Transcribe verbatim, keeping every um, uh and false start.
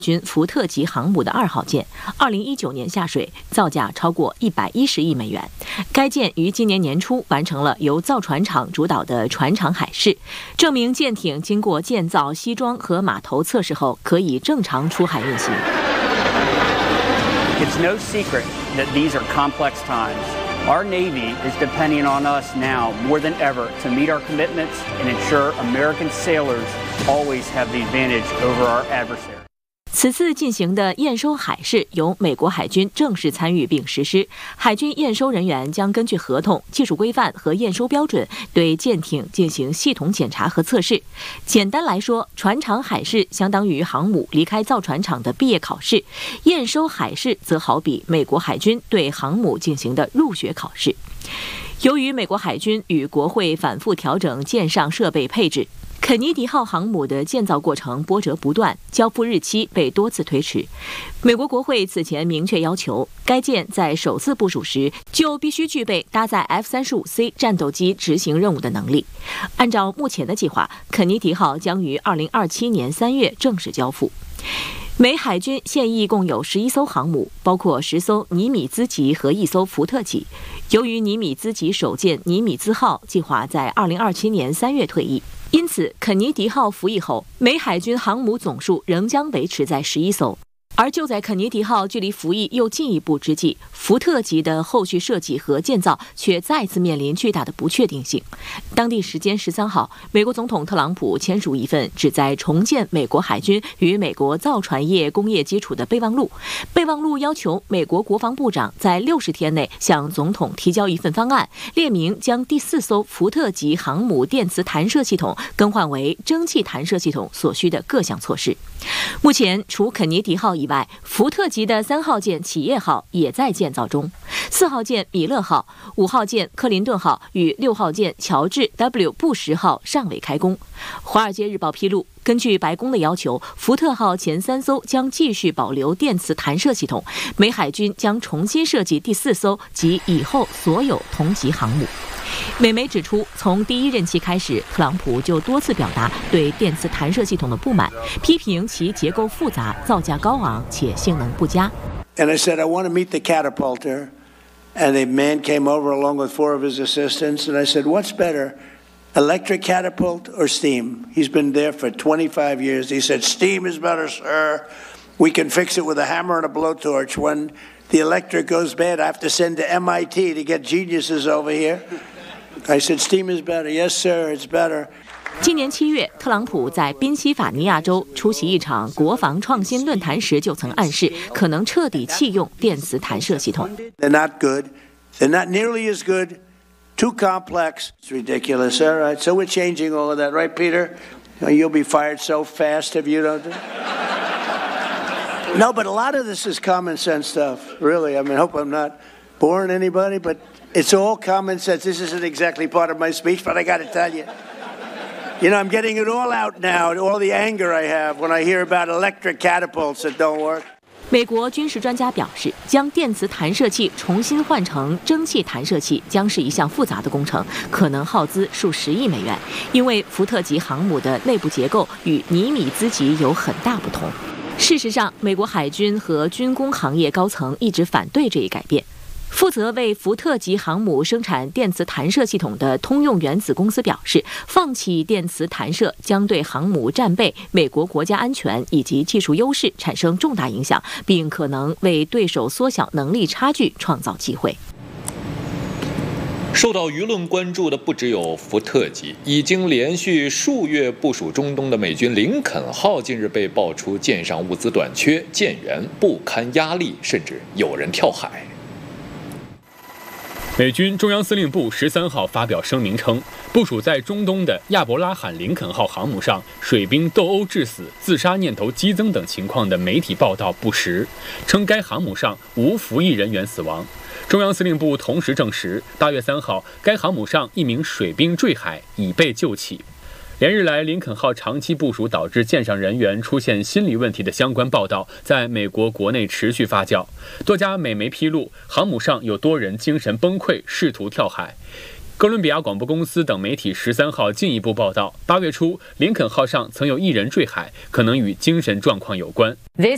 军福特级航母的二号舰，二零一九年下水，造价超过一百一十亿美元。该舰于今年年初完成了由造船厂主导的船厂海试，证明舰艇经过建造、西装和码头测试后，可以正常出海运行。 It's no secret that these are complex times. Our Navy is depending on us now more than ever to meet our commitments and ensure American sailors always have the advantage over our adversaries. 此次进行的验收海试由美国海军正式参与并实施，海军验收人员将根据合同、技术规范和验收标准对舰艇进行系统检查和测试。简单来说，船厂海试相当于航母离开造船厂的毕业考试，验收海试则好比美国海军对航母进行的入学考试。由于美国海军与国会反复调整舰上设备配置，肯尼迪号航母的建造过程波折不断，交付日期被多次推迟。美国国会此前明确要求，该舰在首次部署时就必须具备搭载 F 三十五 C 战斗机执行任务的能力。按照目前的计划，肯尼迪号将于二零二七年三月正式交付。美海军现役共有十一艘航母，包括十艘尼米兹级和一艘福特级。由于尼米兹级首舰尼米兹号计划在二零二七年三月退役，因此肯尼迪号服役后，美海军航母总数仍将维持在十一艘。而就在肯尼迪号距离服役又进一步之际，福特级的后续设计和建造却再次面临巨大的不确定性。当地时间十三号，美国总统特朗普签署一份旨在重建美国海军与美国造船业工业基础的备忘录。备忘录要求美国国防部长在六十天内向总统提交一份方案，列明将第四艘福特级航母电磁弹射系统更换为蒸汽弹射系统所需的各项措施。目前，除肯尼迪号以外，福特级的三号舰企业号也在建造中，四号舰米勒号、五号舰克林顿号与六号舰乔治 W 布什号尚未开工。华尔街日报披露，根据白宫的要求，福特号前三艘将继续保留电磁弹射系统，美海军将重新设计第四艘及以后所有同级航母。美媒指出，从第一任期开始，特朗普就多次表达对电磁弹射系统的不满，批评其结构复杂、造价高昂且性能不佳。 And I said, I want to meet the catapulter. And the man came over along with four of his assistants. And I said, what's better, electric catapult or steam? He's been there for twenty-five years. He said, steam is better, sir. We can fix it with a hammer and a blowtorch. When the electric goes bad, I have to send to M I T to get geniuses over here.I said, steam is better. Yes, sir, it's better. 今年七月，特朗普在宾夕法尼亚州出席一场国防创新论坛时，就曾暗示可能彻底弃用电磁弹射系统。 They're not good. They're not nearly as good. Too complex. It's ridiculous. All right, so we're changing all of that, right, Peter? You'll be fired so fast if you don't. No, but a lot of this is common sense stuff. Really, I mean, I hope I'm not boring anybody, but.It's all common sense. This isn't exactly part of my speech, but I got to tell you. You know, I'm getting it all out now, all the anger I have when I hear about electric catapults that don't work. 美国军事专家表示，将电磁弹射器重新换成蒸汽弹射器将是一项复杂的工程，可能耗资数十亿美元，因为福特级航母的内部结构与尼米兹级有很大不同。事实上，美国海军和军工行业高层一直反对这一改变。负责为福特级航母生产电磁弹射系统的通用原子公司表示，放弃电磁弹射将对航母战备、美国国家安全以及技术优势产生重大影响，并可能为对手缩小能力差距创造机会。 受到舆论关注的不只有福特级，已经连续数月部署中东的美军林肯号近日被爆出舰上物资短缺，舰员不堪压力，甚至有人跳海。 美军中央司令部十三号发表声明称，部署在中东的亚伯拉罕·林肯号航母上水兵斗殴致死、自杀念头激增等情况的媒体报道不实，称该航母上无服役人员死亡。中央司令部同时证实，八月三号该航母上一名水兵坠海，已被救起。连日来，林肯号长期部署导致舰上人员出现心理问题的相关报道，在美国国内持续发酵。多家美媒披露，航母上有多人精神崩溃，试图跳海。哥伦比亚广播公司等媒体十三号进一步报道，八月初，林肯号上曾有一人坠海，可能与精神状况有关。 This